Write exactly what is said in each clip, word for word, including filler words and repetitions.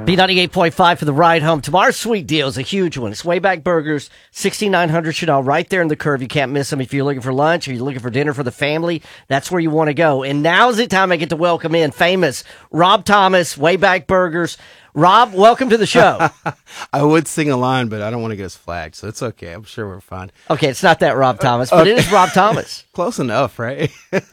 B ninety-eight point five for the ride home. Tomorrow's sweet deal is a huge one. It's Wayback Burgers, sixty-nine hundred Chanel, right there in the curve. You can't miss them if you're looking for lunch or you're looking for dinner for the family. That's where you want to go. And now's the time I get to welcome in famous Rob Thomas, Wayback Burgers. Rob, welcome to the show. I would sing a line, but I don't want to get us flagged, so it's okay. I'm sure we're fine. Okay, it's not that Rob Thomas, but okay. it is Rob Thomas. Close enough, right?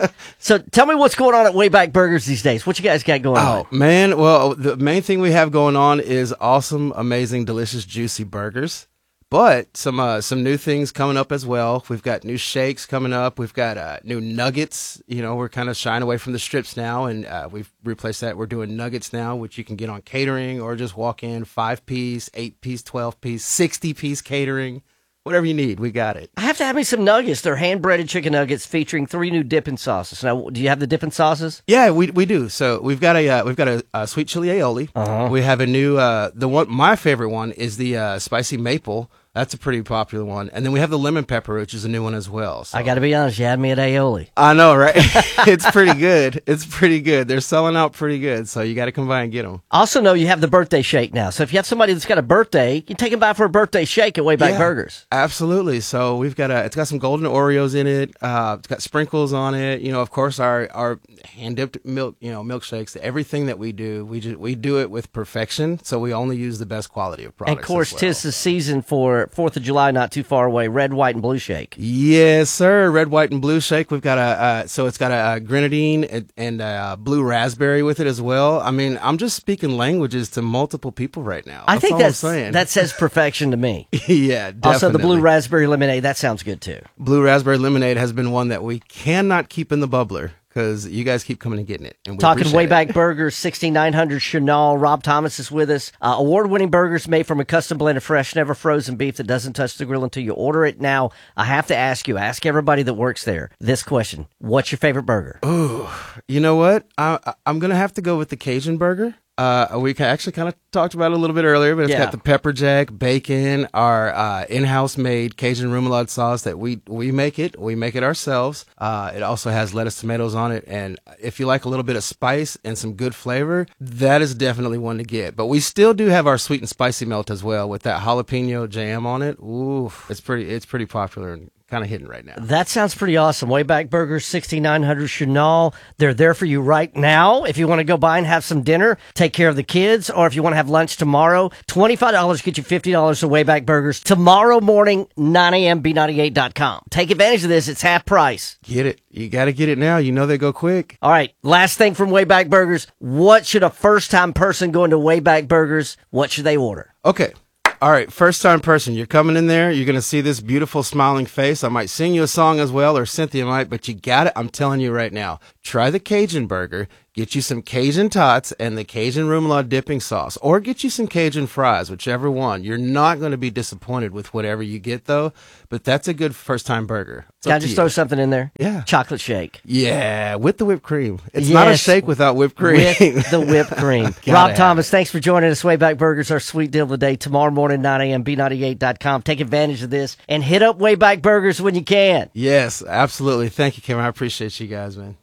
So tell me what's going on at Wayback Burgers these days. What you guys got going oh, on? Oh, man. Well, the main thing we have going on is awesome, amazing, delicious, juicy burgers. But some uh, some new things coming up as well. We've got new shakes coming up. We've got uh, new nuggets. You know, we're kind of shying away from the strips now, and uh, we've replaced that. We're doing nuggets now, which you can get on catering or just walk in, five-piece, eight-piece, twelve-piece, sixty-piece catering. Whatever you need, we got it. I have to have me some nuggets. They're hand-breaded chicken nuggets featuring three new dipping sauces. Now, do you have the dipping sauces? Yeah, we we do. So we've got a uh, we've got a, a sweet chili aioli. Uh-huh. We have a new uh, the one my favorite one is the uh, spicy maple. That's a pretty popular one. And then we have the lemon pepper, which is a new one as well. So. I got to be honest, you had me at aioli. I know, right? It's pretty good. It's pretty good. They're selling out pretty good, so you got to come by and get them. I also know you have the birthday shake now. So if you have somebody that's got a birthday, you can take them by for a birthday shake at Wayback yeah, Burgers. Absolutely. So we've got a, it's got some golden Oreos in it. Uh, it's got sprinkles on it. You know, of course, our, our hand dipped milk, you know, milkshakes. Everything that we do, we just we do it with perfection. So we only use the best quality of products. And of course, well. tis the season for Fourth of July, not too far away. Red, white, and blue shake. Yes, sir. Red, white, and blue shake. We've got a uh, so it's got a, a grenadine and, and a blue raspberry with it as well. I mean, I'm just speaking languages to multiple people right now. I that's think all that's I'm saying. that says perfection to me. Yeah, definitely. Also, the blue raspberry lemonade. That sounds good too. Blue raspberry lemonade has been one that we cannot keep in the bubbler, because you guys keep coming and getting it. And we Talking Wayback it. Burgers, sixty-nine hundred Chanel. Rob Thomas is with us. Uh, award-winning burgers made from a custom blend of fresh, never frozen beef that doesn't touch the grill until you order it. Now, I have to ask you, ask everybody that works there this question. What's your favorite burger? Ooh, you know what? I, I'm going to have to go with the Cajun burger. Uh, we actually kind of talked about it a little bit earlier, but it's yeah. got the pepper jack, bacon, our uh, in-house made Cajun remoulade sauce that we we make it. We make it ourselves. Uh, it also has lettuce, tomatoes on it, and if you like a little bit of spice and some good flavor, that is definitely one to get. But we still do have our sweet and spicy melt as well with that jalapeno jam on it. Ooh, it's pretty it's pretty popular and kind of hidden right now. That sounds pretty awesome. Wayback Burgers, sixty-nine hundred Chanel. They're there for you right now. If you want to go by and have some dinner, take care of the kids, or if you want to have lunch tomorrow, twenty-five dollars get you fifty dollars to Wayback Burgers tomorrow morning, nine a.m., B ninety-eight dot com. Take advantage of this. It's half price. Get it. You got to get it now. You know they go quick. All right. Last thing from Wayback Burgers. What should a first-time person going to Wayback Burgers, what should they order? Okay. All right, first time person, you're coming in there, you're going to see this beautiful smiling face. I might sing you a song as well, or Cynthia might, but you got it. I'm telling you right now, try the Cajun burger, get you some Cajun tots and the Cajun remoulade dipping sauce, or get you some Cajun fries, whichever one. You're not going to be disappointed with whatever you get, though, but that's a good first time burger. It's Can I up to just you. throw something in there? Yeah. Chocolate shake. Yeah, with the whipped cream. It's Yes, not a shake without whipped cream. With the whipped cream. Rob Gotta have Thomas, it. thanks for joining us. Wayback Burgers, our sweet deal of the day. Tomorrow morning, nine a.m., B ninety-eight dot com. Take advantage of this and hit up Wayback Burgers when you can. Yes, absolutely. Thank you, Cameron. I appreciate you guys, man.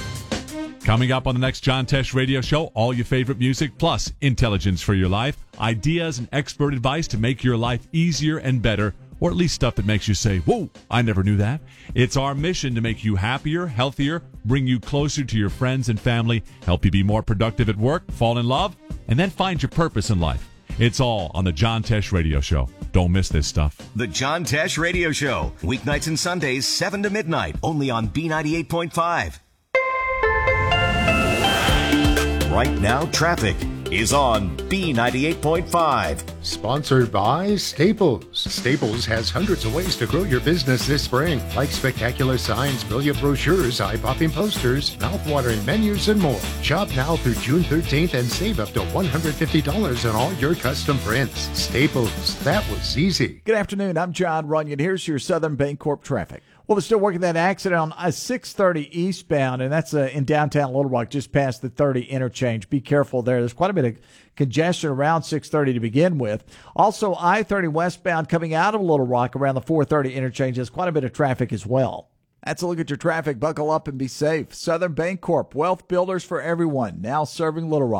Coming up on the next John Tesh Radio Show, all your favorite music plus intelligence for your life, ideas and expert advice to make your life easier and better, or at least stuff that makes you say, whoa, I never knew that. It's our mission to make you happier, healthier, bring you closer to your friends and family, help you be more productive at work, fall in love, and then find your purpose in life. It's all on the John Tesh Radio Show. Don't miss this stuff. The John Tesh Radio Show, weeknights and Sundays, seven to midnight, only on B ninety-eight point five. Right now, traffic is on B ninety-eight point five. Sponsored by Staples. Staples has hundreds of ways to grow your business this spring, like spectacular signs, brilliant brochures, eye-popping posters, mouth-watering menus, and more. Shop now through June thirteenth and save up to one hundred fifty dollars on all your custom prints. Staples, that was easy. Good afternoon. I'm John Runyon. Here's your Southern Bancorp traffic. Well, they're still working that accident on a six thirty eastbound, and that's uh, in downtown Little Rock, just past the thirty interchange. Be careful there. There's quite a bit of congestion around six thirty to begin with. Also, I thirty westbound coming out of Little Rock around the four thirty interchange. There's quite a bit of traffic as well. That's a look at your traffic. Buckle up and be safe. Southern Bancorp, wealth builders for everyone, now serving Little Rock.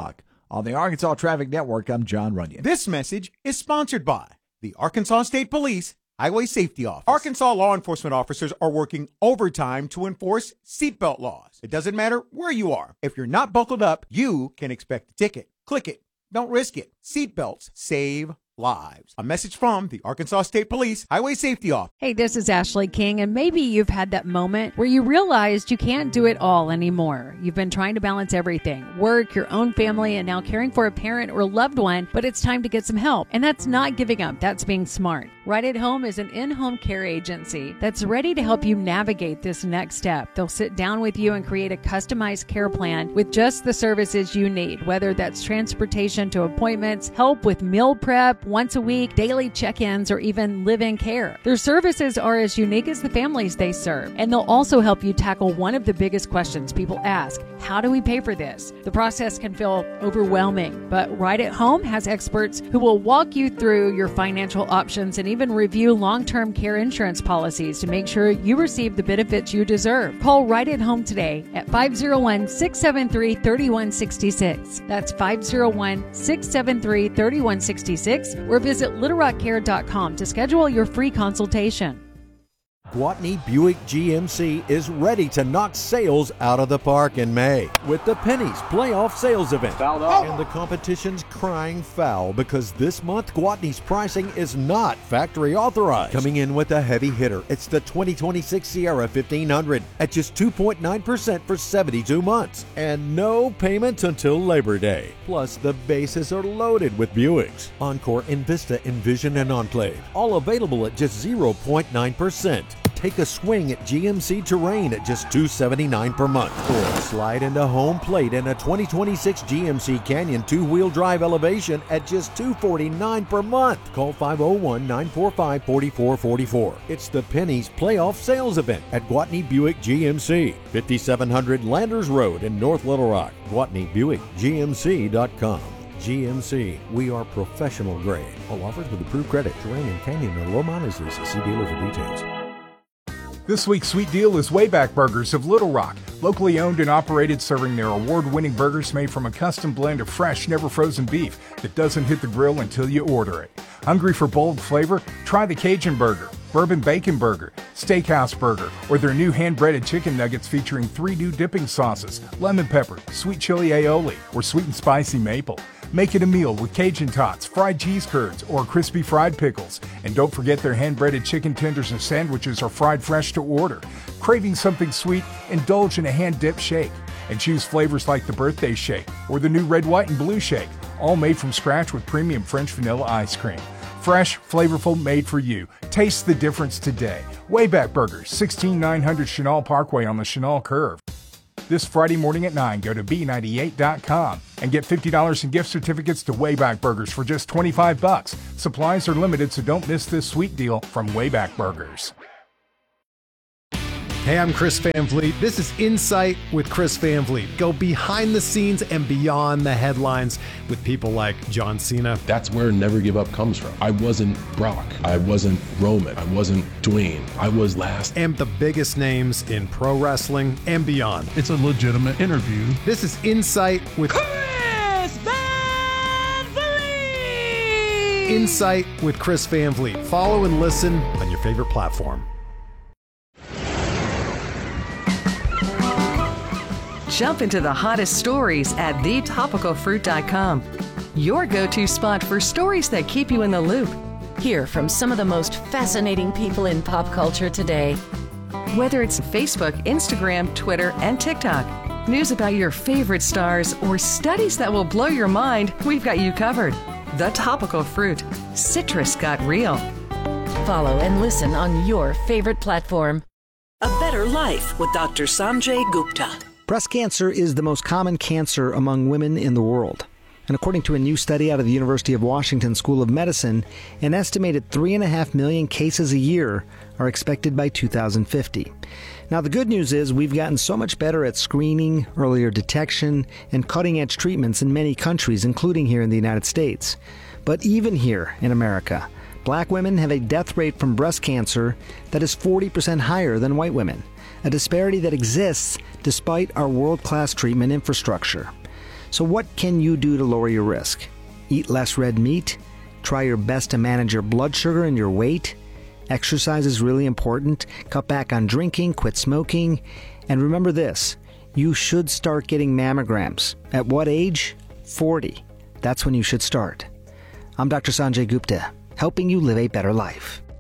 On the Arkansas Traffic Network, I'm John Runyon. This message is sponsored by the Arkansas State Police Highway Safety Office. Arkansas law enforcement officers are working overtime to enforce seatbelt laws. It doesn't matter where you are. If you're not buckled up, you can expect a ticket. Click it. Don't risk it. Seatbelts save lives. A message from the Arkansas State Police Highway Safety Office. Hey, this is Ashley King, and maybe you've had that moment where you realized you can't do it all anymore. You've been trying to balance everything, work, your own family, and now caring for a parent or loved one, but it's time to get some help. And that's not giving up, that's being smart. Right at Home is an in-home care agency that's ready to help you navigate this next step. They'll sit down with you and create a customized care plan with just the services you need, whether that's transportation to appointments, help with meal prep, once a week, daily check-ins, or even live-in care. Their services are as unique as the families they serve, and they'll also help you tackle one of the biggest questions people ask: how do we pay for this? The process can feel overwhelming, but Right at Home has experts who will walk you through your financial options and even review long-term care insurance policies to make sure you receive the benefits you deserve. Call Right at Home today at five oh one, six seven three, three one six six. That's five oh one, six seven three, three one six six, or visit little rock care dot com to schedule your free consultation. Gwatney Buick G M C is ready to knock sales out of the park in May with the Pennies Playoff Sales Event. And the competition's crying foul because this month Gwatney's pricing is not factory authorized. Coming in with a heavy hitter, it's the twenty twenty-six Sierra fifteen hundred at just two point nine percent for seventy-two months and no payments until Labor Day. Plus, the bases are loaded with Buicks. Encore, Envista, Envision, and Enclave, all available at just zero point nine percent. Take a swing at G M C Terrain at just two hundred seventy-nine dollars per month. Or slide into home plate in a twenty twenty-six G M C Canyon two-wheel drive Elevation at just two hundred forty-nine dollars per month. Call five oh one, nine four five, four four four four. It's the Pennies Playoff Sales Event at Gwatney Buick G M C, fifty-seven hundred Landers Road in North Little Rock. Gwatney Buick G M C dot com. G M C, we are professional grade. All offers with approved credit. Terrain and Canyon are low mileage leases. See dealer for details. This week's sweet deal is Wayback Burgers of Little Rock. Locally owned and operated, serving their award-winning burgers made from a custom blend of fresh, never frozen beef that doesn't hit the grill until you order it. Hungry for bold flavor? Try the Cajun Burger, Bourbon Bacon Burger, Steakhouse Burger, or their new hand-breaded chicken nuggets featuring three new dipping sauces: lemon pepper, sweet chili aioli, or sweet and spicy maple. Make it a meal with Cajun tots, fried cheese curds, or crispy fried pickles. And don't forget their hand-breaded chicken tenders and sandwiches are fried fresh to order. Craving something sweet? Indulge in a hand-dipped shake. And choose flavors like the birthday shake or the new red, white, and blue shake, all made from scratch with premium French vanilla ice cream. Fresh, flavorful, made for you. Taste the difference today. Wayback Burgers, sixteen nine hundred Chenal Parkway on the Chenal Curve. This Friday morning at nine, go to B ninety-eight dot com and get fifty dollars in gift certificates to Wayback Burgers for just twenty-five bucks. Supplies are limited, so don't miss this sweet deal from Wayback Burgers. Hey, I'm Chris Van Vliet. This is Insight with Chris Van Vliet. Go behind the scenes and beyond the headlines with people like John Cena. That's where Never Give Up comes from. I wasn't Brock. I wasn't Roman. I wasn't Dwayne. I was last. And the biggest names in pro wrestling and beyond. It's a legitimate interview. This is Insight with Chris Van Vliet. Insight with Chris Van Vliet. Follow and listen on your favorite platform. Jump into the hottest stories at the topical fruit dot com. Your go-to spot for stories that keep you in the loop. Hear from some of the most fascinating people in pop culture today. Whether it's Facebook, Instagram, Twitter, and TikTok, news about your favorite stars, or studies that will blow your mind, we've got you covered. The Topical Fruit. Citrus got real. Follow and listen on your favorite platform. A Better Life with Doctor Sanjay Gupta. Breast cancer is the most common cancer among women in the world. And according to a new study out of the University of Washington School of Medicine, an estimated three and a half million cases a year are expected by two thousand fifty. Now, the good news is we've gotten so much better at screening, earlier detection, and cutting-edge treatments in many countries, including here in the United States. But even here in America, black women have a death rate from breast cancer that is forty percent higher than white women, a disparity that exists despite our world-class treatment infrastructure. So what can you do to lower your risk? Eat less red meat? Try your best to manage your blood sugar and your weight? Exercise is really important. Cut back on drinking, quit smoking. And remember this, you should start getting mammograms. At what age? forty. That's when you should start. I'm Doctor Sanjay Gupta, helping you live a better life.